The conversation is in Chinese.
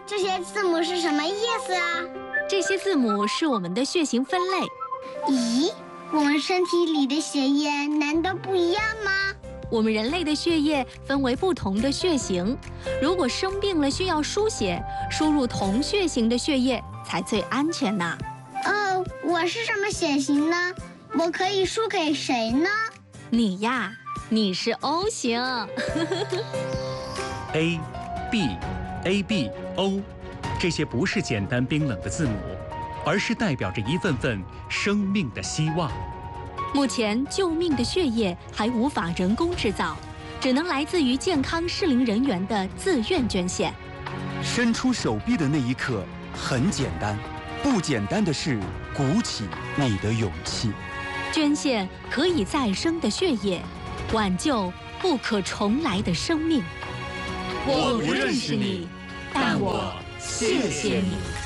这些字母是什么意思啊？ 这些字母是我们的血型分类。 咦，我们身体里的血液难道不一样吗？ 我们人类的血液分为不同的血型，如果生病了需要输血，输入同血型的血液才最安全呢。 哦，我是什么血型呢？我可以输给谁呢？ 你呀，你是 O 型。 A、B、AB、O， 这些不是简单冰冷的字母，而是代表着一份份生命的希望。 目前救命的血液还无法人工制造，只能来自于健康适龄人员的自愿捐献。 伸出手臂的那一刻很简单，不简单的是鼓起你的勇气。 捐献可以再生的血液，挽救不可重来的生命。 我不认识你，但我谢谢你。